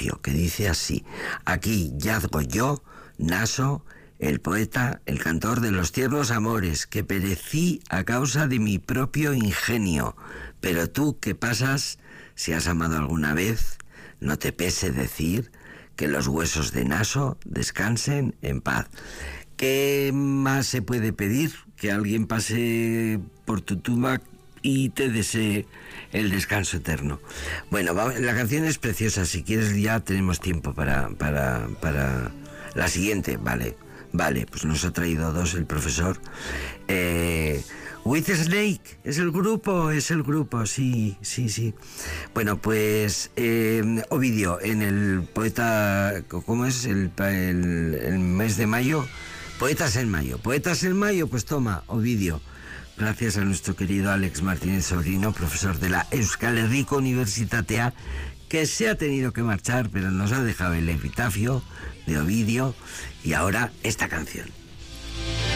epitafio que dice así: aquí yazgo yo, Naso, el poeta, el cantor de los tiernos amores, que perecí a causa de mi propio ingenio. Pero tú, ¿qué pasas? Si has amado alguna vez, no te pese decir que los huesos de Naso descansen en paz. ¿Qué más se puede pedir? Que alguien pase por tu tumba y te desee el descanso eterno. Bueno, la canción es preciosa. Si quieres ya tenemos tiempo para la siguiente. Vale, pues nos ha traído dos el profesor. With Snake, es el grupo, sí. Bueno, pues Ovidio, en el poeta, ¿cómo es? El mes de mayo, Poetas en Mayo, pues toma, Ovidio. Gracias a nuestro querido Alex Martínez Sobrino, profesor de la Euskal Herriko Universitatea, que se ha tenido que marchar, pero nos ha dejado el epitafio de Ovidio y ahora esta canción.